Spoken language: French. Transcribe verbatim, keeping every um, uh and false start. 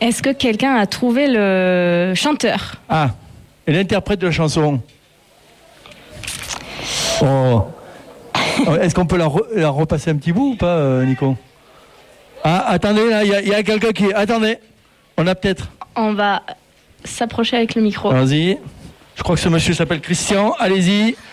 Est-ce que quelqu'un a trouvé le chanteur? Ah, et l'interprète de la chanson. Oh. Est-ce qu'on peut la, re, la repasser un petit bout ou pas, euh, Nico? Ah, attendez, là, il y a, a quelqu'un qui... Attendez, on a peut-être... On va s'approcher avec le micro. Vas-y. Je crois que ce monsieur s'appelle Christian. Allez-y.